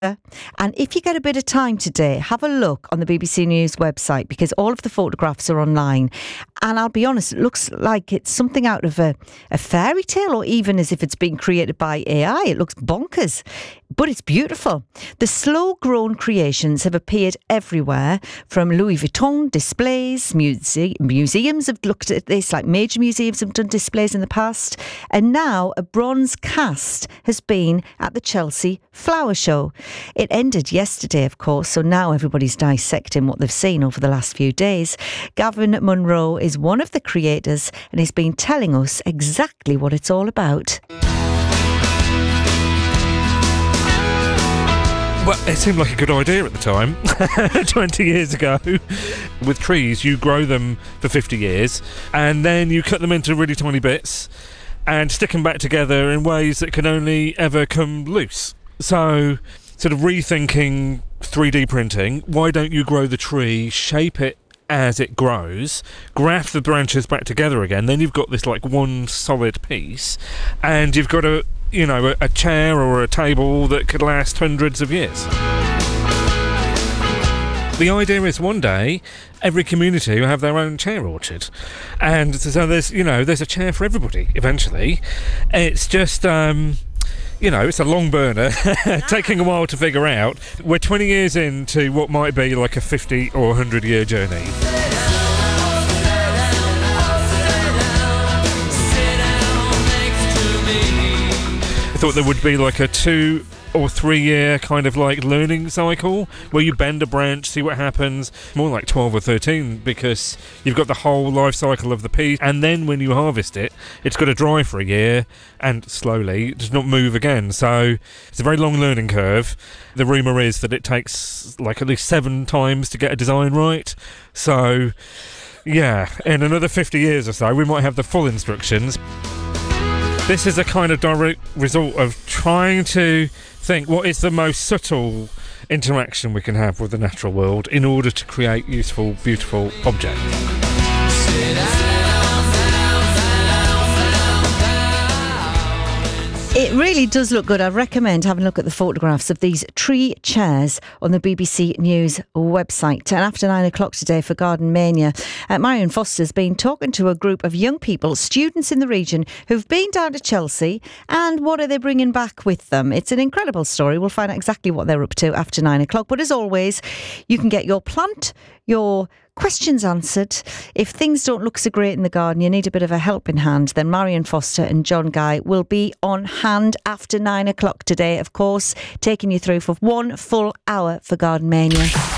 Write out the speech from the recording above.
And if you get a bit of time today, have a look on the BBC News website because all of the photographs are online. And I'll be honest, it looks like it's something out of a fairy tale, or even as if it's been created by AI. It looks bonkers, but it's beautiful. The slow-grown creations have appeared everywhere, from Louis Vuitton displays, museums have looked at this, like major museums have done displays in the past, and now a bronze cast has been at the Chelsea Flower Show. It ended yesterday, of course, so now everybody's dissecting what they've seen over the last few days. Gavin Munro is one of the creators, and he's been telling us exactly what it's all about. Well, it seemed like a good idea at the time, 20 years ago. With trees, you grow them for 50 years, and then you cut them into really tiny bits and stick them back together in ways that can only ever come loose. So, sort of rethinking 3D printing, why don't you grow the tree, shape it as it grows, graft the branches back together again, then you've got this like one solid piece, and you've got a chair or a table that could last hundreds of years. The idea is one day every community will have their own chair orchard, and so there's a chair for everybody eventually. It's just it's a long burner, taking a while to figure out. We're 20 years into what might be like a 50 or 100 year journey. I thought there would be like a 2 or 3 year kind of like learning cycle where you bend a branch, see what happens. More like 12 or 13, because you've got the whole life cycle of the piece, and then when you harvest it, it's got to dry for a year and slowly does not move again. So it's a very long learning curve. The rumour is that it takes like at least 7 times to get a design right. So yeah, in another 50 years or so we might have the full instructions. This is a kind of direct result of trying to think what is the most subtle interaction we can have with the natural world in order to create useful, beautiful objects. It really does look good. I recommend having a look at the photographs of these tree chairs on the BBC News website. And after 9 o'clock today for Garden Mania, Marion Foster's been talking to a group of young people, students in the region, who've been down to Chelsea, and what are they bringing back with them? It's an incredible story. We'll find out exactly what they're up to after 9 o'clock. But as always, you can get your plant, your questions answered. If things don't look so great in the garden, you need a bit of a helping hand, then Marion Foster and John Guy will be on hand after 9 o'clock today, of course, taking you through for 1 full hour for Garden Mania.